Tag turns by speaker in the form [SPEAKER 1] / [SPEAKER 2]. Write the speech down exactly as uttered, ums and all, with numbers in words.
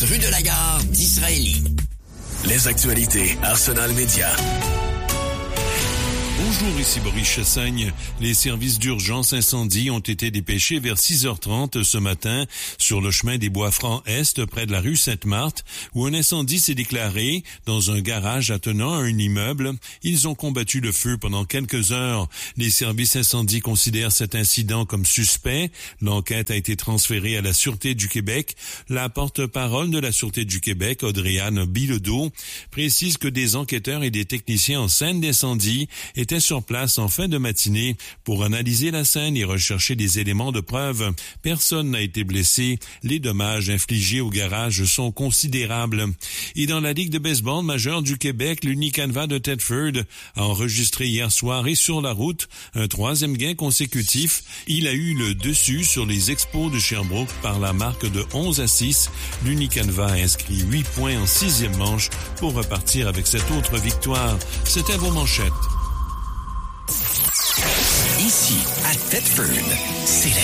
[SPEAKER 1] quarante rue de la Gare d'Israélie.
[SPEAKER 2] Les actualités Arsenal Média.
[SPEAKER 3] Bonjour, ici Boris Chassagne. Les services d'urgence incendie ont été dépêchés vers six heures trente ce matin sur le chemin des Bois-Francs-Est près de la rue Sainte-Marthe où un incendie s'est déclaré dans un garage attenant à un immeuble. Ils ont combattu le feu pendant quelques heures. Les services incendies considèrent cet incident comme suspect. L'enquête a été transférée à la Sûreté du Québec. La porte-parole de la Sûreté du Québec, Audrey-Anne Bilodeau, précise que des enquêteurs et des techniciens en scène d'incendie étaient sur place en fin de matinée pour analyser la scène et rechercher des éléments de preuve. Personne n'a été blessé. Les dommages infligés au garage sont considérables. Et dans la Ligue de baseball majeure du Québec, l'Unicanva de Thetford a enregistré hier soir et sur la route un troisième gain consécutif. Il a eu le dessus sur les Expos de Sherbrooke par la marque de onze à six. L'Unicanva a inscrit huit points en sixième manche pour repartir avec cette autre victoire. C'était vos manchettes.
[SPEAKER 1] Ici, à Thetford, c'est la